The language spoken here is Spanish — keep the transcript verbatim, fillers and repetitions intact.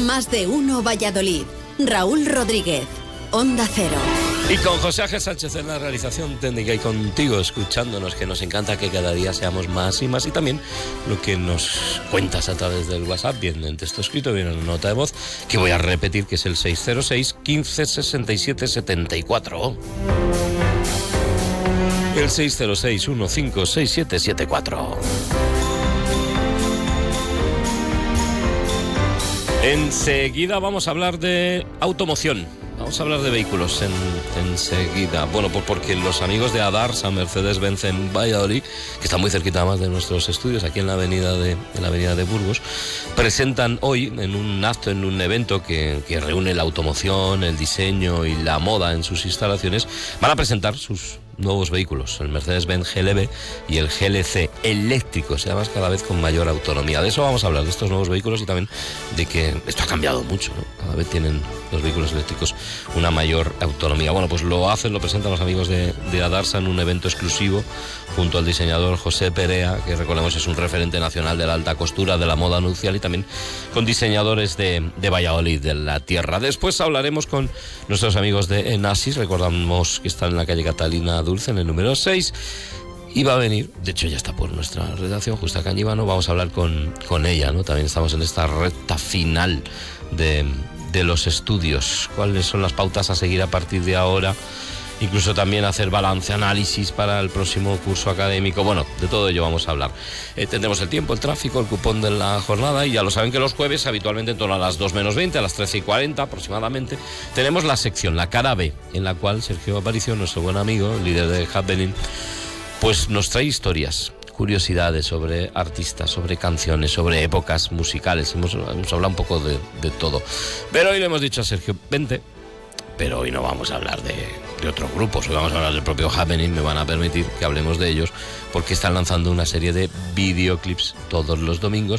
Más de uno Valladolid. Raúl Rodríguez, Onda Cero. Y con José Ángel Sánchez en la realización técnica y contigo escuchándonos, que nos encanta que cada día seamos más y más, y también lo que nos cuentas a través del WhatsApp, bien en texto escrito, bien en nota de voz, que voy a repetir, que es el seis cero seis, quince, sesenta y siete, setenta y cuatro. El seis cero seis, quince, sesenta y siete setenta y cuatro. Enseguida vamos a hablar de automoción. Vamos a hablar de vehículos en, enseguida. Bueno, pues porque los amigos de Adarsa, Mercedes-Benz en Valladolid, que está muy cerquita más de nuestros estudios, aquí en la avenida de, en la avenida de Burgos, presentan hoy en un acto, en un evento que, que reúne la automoción, el diseño y la moda en sus instalaciones, van a presentar sus nuevos vehículos, el Mercedes-Benz G L B y el G L C eléctricos, y además cada vez con mayor autonomía. De eso vamos a hablar, de estos nuevos vehículos, y también de que esto ha cambiado mucho, ¿no? Cada vez tienen los vehículos eléctricos una mayor autonomía. Bueno, pues lo hacen, lo presentan los amigos de, de Adarsa en un evento exclusivo junto al diseñador José Perea, que recordemos es un referente nacional de la alta costura, de la moda nupcial, y también con diseñadores de, de Valladolid, de la tierra. Después hablaremos con nuestros amigos de Enasis, recordamos que están en la calle Catalina Dulce, en el número seis, y va a venir, de hecho ya está por nuestra redacción, Justa Cañivano, vamos a hablar con, con ella, ¿no? También estamos en esta recta final de, de los estudios, cuáles son las pautas a seguir a partir de ahora, incluso también hacer balance, análisis para el próximo curso académico. Bueno, de todo ello vamos a hablar. Eh, tendremos el tiempo, el tráfico, el cupón de la jornada, y ya lo saben que los jueves, habitualmente en torno a las dos menos veinte, a las trece y cuarenta aproximadamente, tenemos la sección, la cara B, en la cual Sergio Aparicio, nuestro buen amigo, líder de Happening, pues nos trae historias, curiosidades sobre artistas, sobre canciones, sobre épocas musicales. Hemos, hemos hablado un poco de, de todo. Pero hoy le hemos dicho a Sergio, vente, pero hoy no vamos a hablar de, de otros grupos, hoy vamos a hablar del propio Happening. Me van a permitir que hablemos de ellos porque están lanzando una serie de videoclips todos los domingos